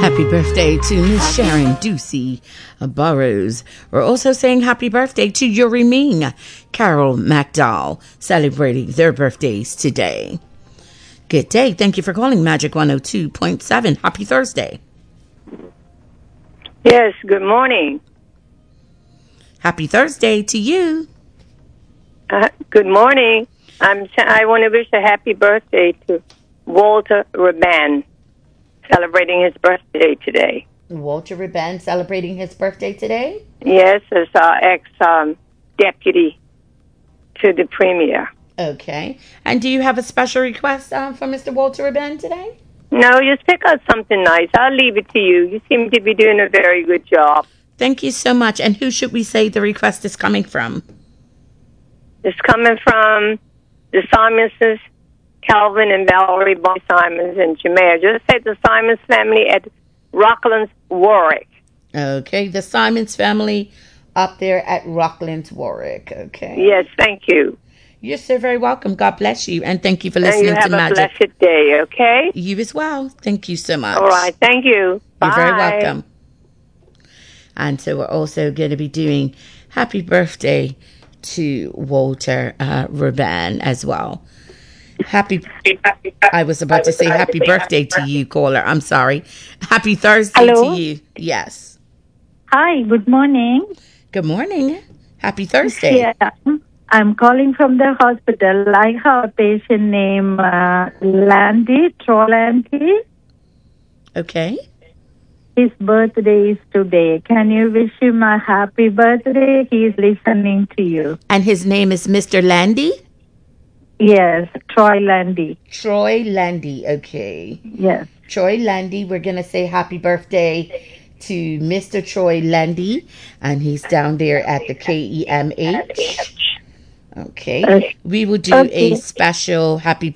Happy birthday to Miss Sharon Ducey Burrows. We're also saying happy birthday to Yuri Ming, Carol McDowell, celebrating their birthdays today. Good day. Thank you for calling Magic 102.7. Happy Thursday. Yes, good morning. Happy Thursday to you. Good morning. I want to wish a happy birthday to Walter Raban, celebrating his birthday today. Walter Raban celebrating his birthday today? Yes, as our ex-deputy to the premier. Okay. And do you have a special request for Mr. Walter Raban today? No, just pick out something nice. I'll leave it to you. You seem to be doing a very good job. Thank you so much. And who should we say the request is coming from? It's coming from the Simonses, Calvin and Valerie Boy Simons in Jamaica. Just say the Simons family at Rocklands, Warwick. Okay, the Simons family up there at Rocklands, Warwick. Okay. Yes, thank you. You're so very welcome. God bless you. And thank you for listening to Magic. And you have a blessed day, okay? You as well. Thank you so much. All right, thank you. Bye. You're very welcome. And so we're also going to be doing happy birthday to Walter Raban as well. I was about to say happy birthday to you, caller. I'm sorry. Happy Thursday to you. Yes. Hi, good morning. Good morning. Happy Thursday. Yeah, I'm calling from the hospital. I have a patient named Landy, Troy Landy. Okay. His birthday is today. Can you wish him a happy birthday? He's listening to you. And his name is Mr. Landy? Yes, Troy Landy. Troy Landy, okay. Yes. Troy Landy, we're going to say happy birthday to Mr. Troy Landy, and he's down there at the KEMH. Okay. We will do a special happy